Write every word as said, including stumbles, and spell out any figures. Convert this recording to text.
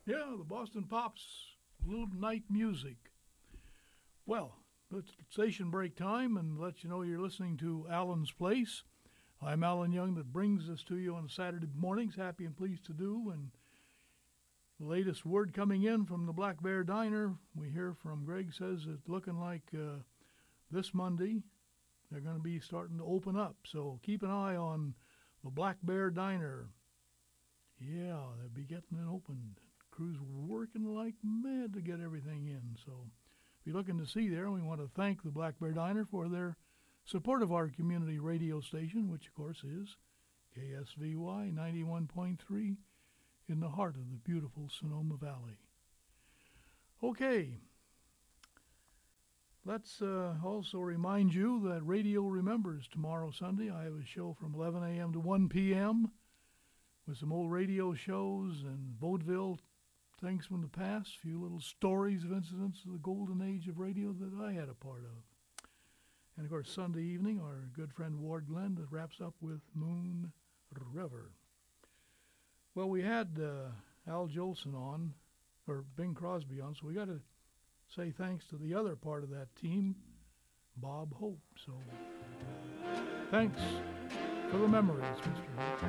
Yeah, the Boston Pops, a little night music. Well, it's station break time and let you know you're listening to Alan's Place. I'm Alan Young that brings this to you on Saturday mornings. Happy and pleased to do. And the latest word coming in from the Black Bear Diner, we hear from Greg says it's looking like uh, this Monday they're going to be starting to open up. So keep an eye on the Black Bear Diner. Yeah, they'll be getting it opened. Crew's working like mad to get everything in. So if you're looking to see there, we want to thank the Black Bear Diner for their support of our community radio station, which of course is K S V Y ninety-one point three in the heart of the beautiful Sonoma Valley. Okay, let's uh, also remind you that Radio Remembers tomorrow Sunday. I have a show from eleven a.m. to one p.m. with some old radio shows and vaudeville things from the past, a few little stories of incidents of the golden age of radio that I had a part of. And, of course, Sunday evening, our good friend Ward Glenn that wraps up with Moon River. Well, we had uh, Al Jolson on, or Bing Crosby on, so we got to say thanks to the other part of that team, Bob Hope. So thanks for the memories, Mister Hope.